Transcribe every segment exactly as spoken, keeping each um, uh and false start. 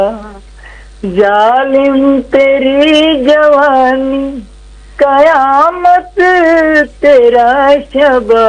जालिम तेरी जवानी कयामत तेरा शबा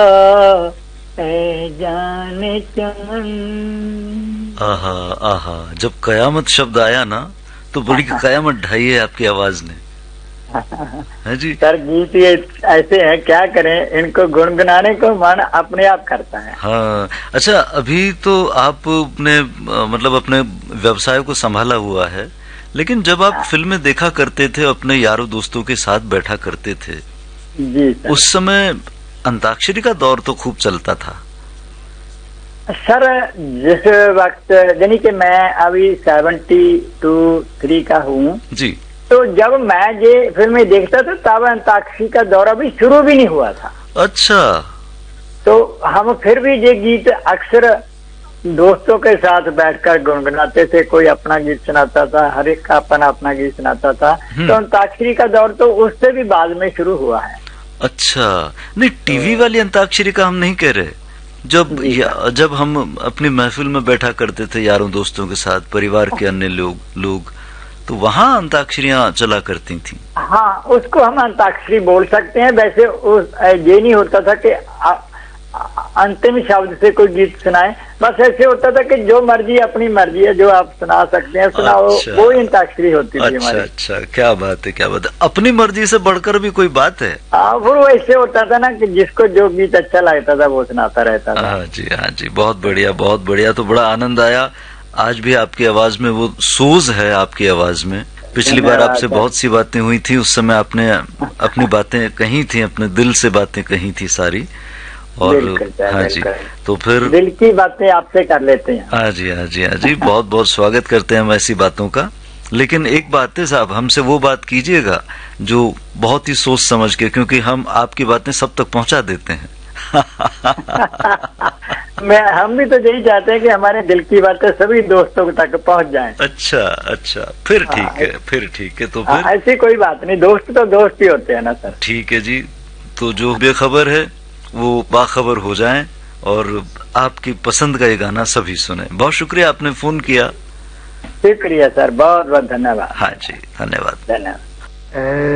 ऐ जाने चमन। आहा आहा, जब कयामत शब्द आया ना तो बड़ी कयामत ढाई है आपकी आवाज ने, है जी। सर गीत ये ऐसे हैं, क्या करें, इनको गुनगुनाने को मन अपने आप करता है। हाँ, अच्छा, अभी तो आप अपने मतलब अपने व्यवसाय को संभाला हुआ है, लेकिन जब आप फिल्में देखा करते थे, अपने यारों दोस्तों के साथ बैठा करते थे जी सर, उस समय अंताक्षरी का दौर तो खूब चलता था। सर जिस वक्त यानी कि मैं अभी सेवेंटी टू थ्री का हूँ जी, तो जब मैं ये फिल्में देखता था तब अंताक्षरी का दौर अभी शुरू भी नहीं हुआ था। अच्छा, तो हम फिर भी ये गीत अक्सर दोस्तों के साथ बैठकर गुनगुनाते थे। कोई अपना गीत सुनाता था, हर एक का अपना अपना गीत सुनाता था। तो अंताक्षरी का दौर तो उससे भी बाद में शुरू हुआ है। अच्छा, नहीं टीवी वाली अंताक्षरी का हम नहीं कह रहे, जब जब हम अपनी महफिल में बैठा करते थे यारों दोस्तों के साथ, परिवार के अन्य लोग लोग तो वहाँ अंताक्षरियां चला करती थी। हाँ, उसको हम अंताक्षरी बोल सकते हैं। वैसे उस ये नहीं होता था कि आ, अंतिम शब्द से कोई गीत सुनाए, बस ऐसे होता था कि जो मर्जी अपनी मर्जी है, जो आप सुना सकते हैं सुनाओ। अच्छा, वो अंताक्षरी होती थी हमारी। अच्छा, क्या बात है, क्या बात है। अपनी मर्जी से बढ़कर भी कोई बात है। हाँ, वो ऐसे होता था ना कि जिसको जो गीत अच्छा लगता था वो सुनाता रहता था। हाँ जी, हाँ जी, बहुत बढ़िया, बहुत बढ़िया। तो बड़ा आनंद आया, आज भी आपकी आवाज में वो सोज है आपकी आवाज में। पिछली बार आपसे बहुत सी बातें हुई थी, उस समय आपने अपनी बातें कही थी, अपने दिल से बातें कही थी सारी। और हाँ जी, तो फिर दिल की बातें आपसे कर लेते हैं। हाँ जी, हाँ जी, हाँ जी, बहुत बहुत स्वागत करते हैं हम ऐसी बातों का। लेकिन एक बात है साहब, हमसे वो बात कीजिएगा जो बहुत ही सोच समझ के, क्योंकि हम आपकी बातें सब तक पहुंचा देते हैं। मैं हम भी तो यही चाहते हैं कि हमारे दिल की बातें सभी दोस्तों तक पहुंच जाएं। अच्छा अच्छा, फिर ठीक है, फिर ठीक है। तो फिर ऐसी कोई बात नहीं, दोस्त तो दोस्त ही होते हैं ना सर। ठीक है जी, तो जो बेखबर है वो बाखबर हो जाएं और आपकी पसंद का ये गाना सभी सुने। बहुत शुक्रिया, आपने फोन किया। शुक्रिया सर, बहुत बहुत धन्यवाद। हाँ जी, धन्यवाद, धन्यवाद।